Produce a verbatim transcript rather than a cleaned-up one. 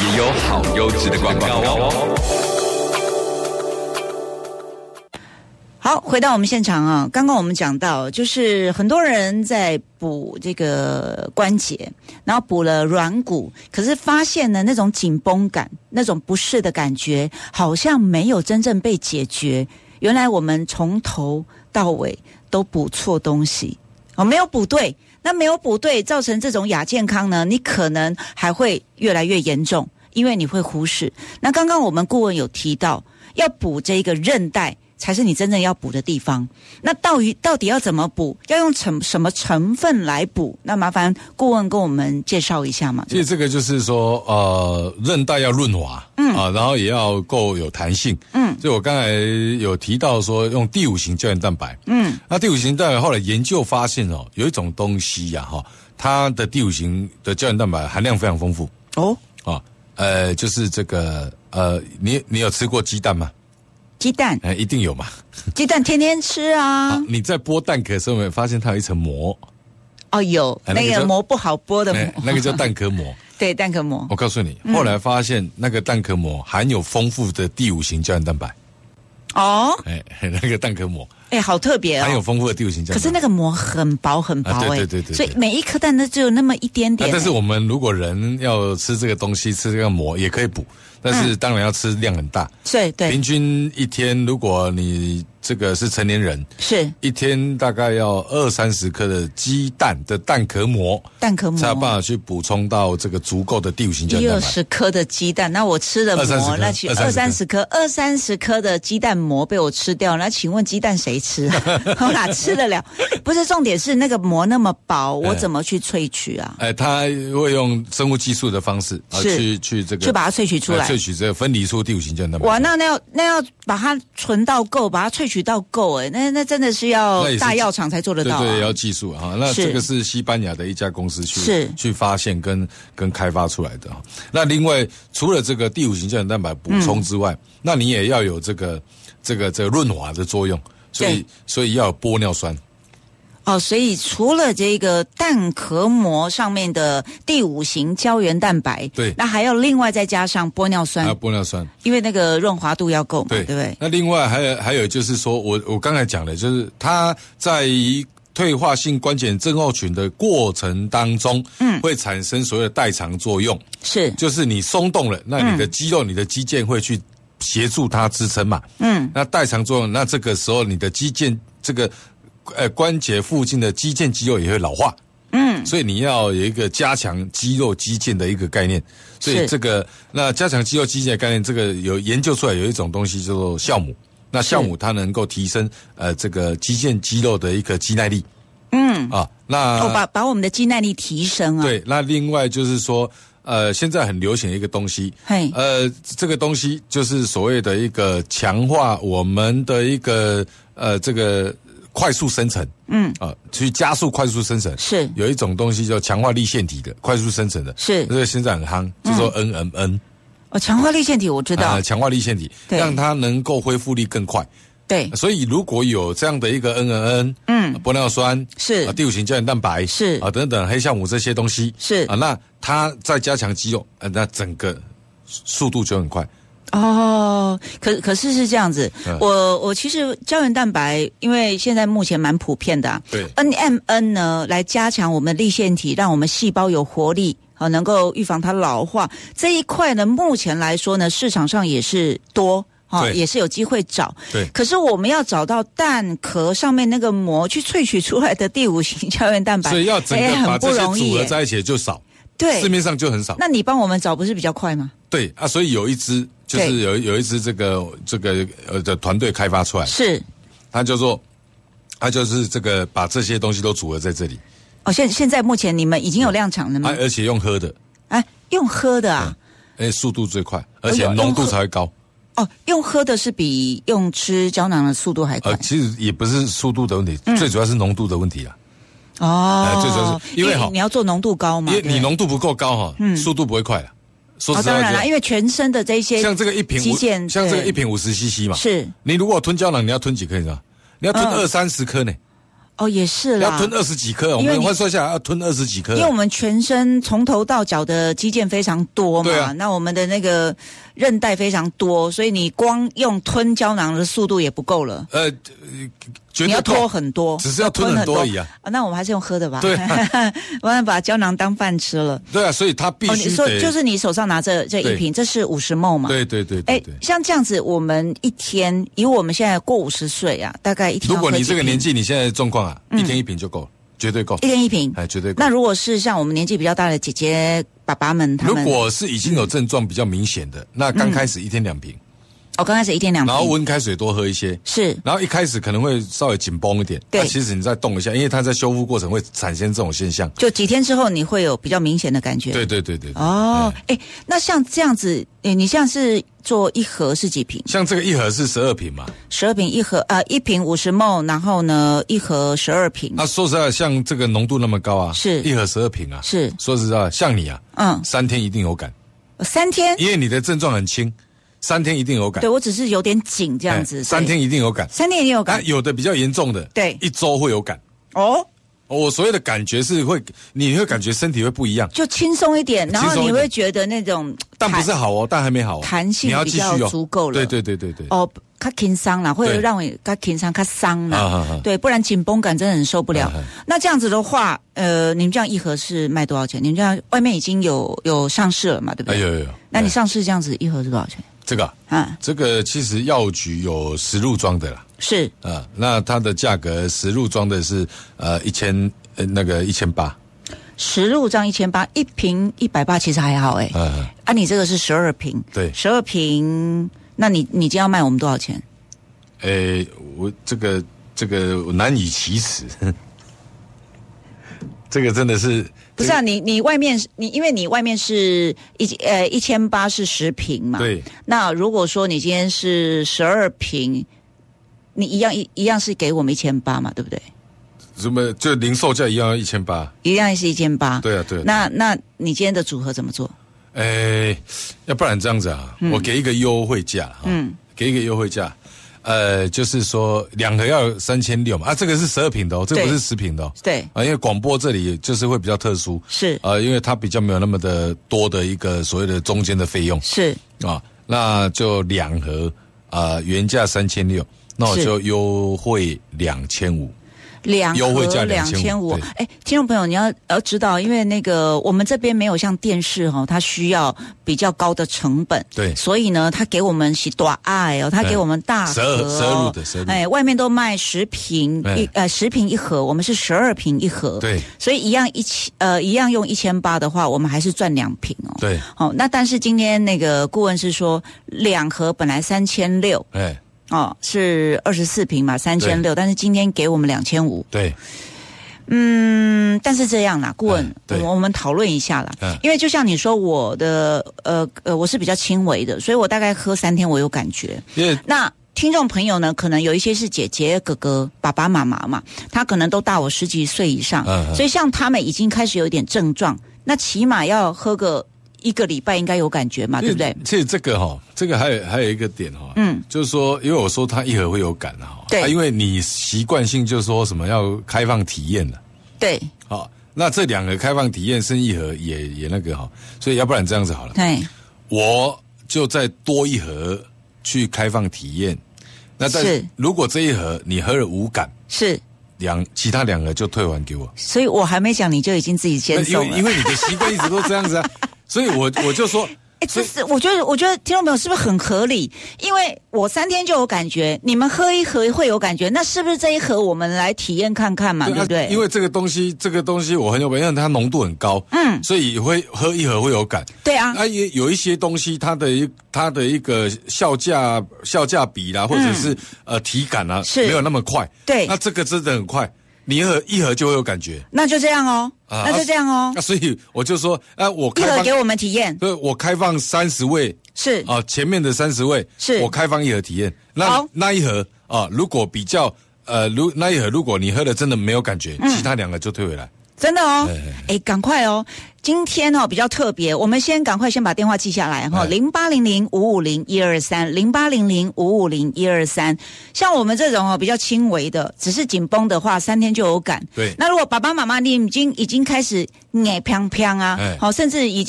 也有好优质的广告哦。 好，回到我们现场啊，刚刚我们讲到，就是很多人在补这个关节，然后补了软骨，可是发现呢，那种紧绷感、那种不适的感觉，好像没有真正被解决。原来我们从头到尾都补错东西，哦，没有补对。那没有补对，造成这种亚健康呢，你可能还会越来越严重，因为你会忽视。那刚刚我们顾问有提到，要补这个韧带才是你真正要补的地方。那到底到底要怎么补？要用成什么成分来补？那麻烦顾问跟我们介绍一下嘛。 其实这个就是说，呃，韧带要润滑，嗯啊，然后也要够有弹性，嗯。所以我刚才有提到说，用第五型胶原蛋白，嗯，那第五型蛋白后来研究发现哦，有一种东西呀、啊，哈，它的第五型的胶原蛋白含量非常丰富哦，啊，呃，就是这个呃，你你有吃过鸡蛋吗？ 鸡蛋， 哎，一定有嘛。 鸡蛋天天吃啊。 啊你在剥蛋壳的时候，有没有发现它有一层膜？ 哦，有、哎、那个膜不好剥的膜、 哎，那个叫蛋壳膜。 对，蛋壳膜。 我告诉你，后来发现那个蛋壳膜含有丰富的第五型胶原蛋白。 哦， 哎，那个蛋壳膜， 哎，好特别哦， 含有丰富的第五型胶原蛋白。 可是那个膜很薄很薄，哎、啊， 对对对 对, 对， 所以每一颗蛋都只有那么一点点、啊。 但是我们如果人要吃这个东西，吃这个膜也可以补，但是当然要吃量很大。 对、嗯、对， 平均一天，如果你这个是成年人， 是一天大概要二三十颗的鸡蛋的蛋壳膜， 蛋壳膜才有办法去补充到这个足够的第五型胶原蛋白。 一二十颗的鸡蛋，那我吃了膜，那去二三十颗，二三十颗的鸡蛋膜被我吃掉，那请问鸡蛋谁吃啊？我哪吃得了？不是，重点是那个膜那么薄，我怎么去萃取啊？ 哎，他会用生物技术的方式啊，去去这个去把它萃取出来， 萃取这个分离出第五型胶原蛋白。 哇，那那要那要把它存到够，把它萃取到够，哎，那那真的是要大药厂才做得到、啊， 对对，要技术哈。那这个是西班牙的一家公司去是去发现跟跟开发出来的。那另外除了这个第五型胶原蛋白补充之外，嗯、那你也要有这个这个这个润滑的作用，所以所以要有玻尿酸。 哦，所以除了这个蛋壳膜上面的第五型胶原蛋白， 对， 那还要另外再加上玻尿酸， 还有玻尿酸， 因为那个润滑度要够嘛，对，对不对？ 那另外还有还有就是说，我我刚才讲的，就是它在退化性关节症候群的过程当中，嗯，会产生所谓的代偿作用， 是， 就是你松动了，那你的肌肉、嗯、你的肌腱会去协助它支撑嘛，嗯，那代偿作用，那这个时候你的肌腱这个。呃，关节附近的肌腱肌肉也会老化，嗯，所以你要有一个加强肌肉肌腱的一个概念。所以这个那加强肌肉肌腱的概念，这个有研究出来有一种东西叫做酵母。那酵母它能够提升呃这个肌腱肌肉的一个肌耐力，嗯啊，那哦把把我们的肌耐力提升啊。 对，那另外就是说，呃，现在很流行的一个东西， 嘿， 呃，这个东西就是所谓的一个强化我们的一个呃这个。快速生成，嗯啊，去加速快速生成是有一种东西叫强化粒线体的快速生成的， 是这个现在很夯，就说 N M N。 哦，强化粒线体我知道， 呃，强化粒线体让它能够恢复力更快。 对， 所以如果有这样的一个 N M N， 嗯，玻尿酸是啊，第五型胶原蛋白是啊，等等黑酵母这些东西是啊，那它再加强肌肉，呃，那整个速度就很快。 哦，可可是是这样子，嗯、我我其实胶原蛋白，因为现在目前蛮普遍的、啊， 对 ，N M N 呢来加强我们的粒线体，让我们细胞有活力，好、啊、能够预防它老化这一块呢，目前来说呢，市场上也是多。哦，也是有机会找， 对。 可是我们要找到蛋壳上面那个膜去萃取出来的第五型胶原蛋白， 所以要整个把这些组合在一起就少， 对， 市面上就很少。 那你帮我们找不是比较快吗？ 对啊，所以有一支就是有有一支这个这个呃的团队开发出来， 是， 它叫做它就是这个把这些东西都组合在这里。 哦，现现在目前你们已经有量产了吗？ 啊、而且用喝的， 哎、啊，用喝的啊， 哎，速度最快，而且浓度才会高。 哦，用喝的是比用吃胶囊的速度还快。 呃，其实也不是速度的问题，嗯、最主要是浓度的问题啊。 哦， 呃、最主要是因为哈， 你要做浓度高嘛， 因为你浓度不够高哈，嗯，速度不会快了。说实话、哦，当然了，因为全身的这些像这个一瓶肌腱， 像这个一瓶五十 C C 嘛， 是。 你如果吞胶囊，你要吞几颗你知道？你要吞二三十颗呢。 哦，也是啦， 要吞二十几颗，我们换算下来要吞二十几颗， 因为我们全身从头到脚的肌腱非常多嘛， 对啊， 那我们的那个韧带非常多，所以你光用吞胶囊的速度也不够了。 呃，绝对你要拖很多， 只是要吞很多而已啊。 啊，那我们还是用喝的吧。 对、啊， 我们把胶囊当饭吃了。 对啊，所以他必须得、哦、 你说就是你手上拿这这一瓶，这是五十 ml 嘛？ 对对对对对。 哎，像这样子，我们一天以我们现在过五十岁啊，大概一天要喝几瓶。 如果你这个年纪，你现在的状况啊，嗯、一天一瓶就够了。绝对够， 一天一瓶， 哎，绝对够。 那如果是像我们年纪比较大的姐姐、爸爸们，他们如果是已经有症状比较明显的，嗯、那刚开始一天两瓶。 哦，刚开始一天两瓶， 然后温开水多喝一些， 是。 然后一开始可能会稍微紧绷一点， 对。 那其实你再动一下，因为它在修复过程会产生这种现象。 就几天之后，你会有比较明显的感觉。 对对对对。 哦，哎，那像这样子，哎，你像是做一盒是几瓶？ 像这个一盒是十二瓶嘛？ 十二瓶一盒，呃，一瓶五十 ml， 然后呢，一盒十二瓶。 那、啊、说实在，像这个浓度那么高啊， 是一盒十二瓶啊， 是。 说实在，像你啊， 嗯， 三天一定有感。 三天？ 因为你的症状很轻。三天一定有感， 对我只是有点紧这样子。 三天一定有感， 三天一定有感。 啊、有的比较严重的， 对， 一周会有感。 哦， 我所谓的感觉是会，你会感觉身体会不一样， 就轻松一点，然后你会觉得那种， 但不是好哦，但还没好、哦， 弹性比较足够了。 对对对对对。 哦，较轻松啦，会让我较轻松、较伤啦。啊啊对，不然紧绷感真的很受不了。啊啊那这样子的话，呃，你们这样一盒是卖多少钱？你们这样外面已经有有上市了嘛？对不对？ 哎、有有有。 那你上市这样子一盒是多少钱？ 这个啊，这个其实药局有实入装的啦， 是啊，那它的价格实入装的是呃一千呃那个一千八， 实入装一千八，一瓶一百八，其实还好哎、欸。嗯，啊，你这个是十二瓶， 对， 十二瓶，那你你今天要卖我们多少钱？ 诶，我这个这个难以启齿，这个真的是。 不是啊，你你外面你因为你外面是一呃一千八是十瓶嘛， 对。 那如果说你今天是十二瓶，你一样一一样是给我们一千八嘛，对不对？ 什么就零售价一样一千八， 一样是一千八。 对啊，对啊。 那那你今天的组合怎么做？ 诶，要不然这样子啊，嗯、我给一个优惠价哈，嗯，给一个优惠价。呃，就是说两盒要三千六嘛，啊，这个是十二瓶的哦，这个不是十瓶的哦， 对啊，因为广播这里就是会比较特殊， 是啊，因为它比较没有那么的多的一个所谓的中间的费用， 是啊，那就两盒啊，原价三千六，那我就优惠两千五。 两优惠价两千五，哎，听众朋友，你要要知道，因为那个我们这边没有像电视哈、哦，它需要比较高的成本， 对， 所以呢，它给我们是大爱哦，它给我们大盒、哦， 十二入的，十二入， 哎，外面都卖十瓶一呃十瓶一盒，我们是十二瓶一盒， 对， 所以一样一千呃一样用一千八的话，我们还是赚两瓶哦， 对， 好、哦，那但是今天那个顾问是说两盒本来三千六， 哎。 哦，是二十四瓶嘛，三千六，但是今天给我们两千五。 对， 嗯，但是这样啦，顾问， 嗯、 我们讨论一下啦、嗯。因为就像你说，我的呃呃，我是比较轻微的，所以我大概喝三天我有感觉。那听众朋友呢，可能有一些是姐姐、哥哥、爸爸妈妈嘛，他可能都大我十几岁以上，嗯、所以像他们已经开始有一点症状，那起码要喝个一个礼拜应该有感觉嘛，对不对？ 其实这个哈、哦，这个还有还有一个点哈、哦，嗯，就是说，因为我说他一盒会有感哈、哦， 对、 啊，因为你习惯性就说什么要开放体验了， 对， 好、哦，那这两个开放体验剩一盒也也那个哈、哦，所以要不然这样子好了， 对， 我就再多一盒去开放体验，那但是如果这一盒你喝了无感， 是。 两其他两个就退还给我， 所以我还没讲你就已经自己先送了， 因为因为你的习惯一直都这样子啊，所以我我就说， 哎，这是我觉得我觉得听众朋友是不是很合理？因为我三天就有感觉，你们喝一盒会有感觉，那是不是这一盒我们来体验看看嘛？对不对？ 因为这个东西这个东西我很有感，因为它浓度很高，嗯，所以会喝一盒会有感。 对啊， 啊也有一些东西它的一它的一个效价效价比啦，或者是、嗯、呃体感啊，没有那么快。 对， 那这个真的很快。你一盒一盒就会有感觉， 那就这样哦，啊、那就这样哦。 那、啊、所以我就说，啊，我开放一盒给我们体验， 对，我开放三十位， 是啊，前面的三十位是我开放一盒体验，那那一盒啊，如果比较呃，如那一盒如果你喝的真的没有感觉，嗯、其他两个就退回来。 真的哦，哎，赶快哦！今天哦比较特别，我们先赶快先把电话记下来哈，零八零零五五零一二三，零八零零五五零一二三。像我们这种哦比较轻微的，只是紧绷的话，三天就有感。 对。 那如果爸爸妈妈你已经已经开始眼飘飘啊，好，甚至已经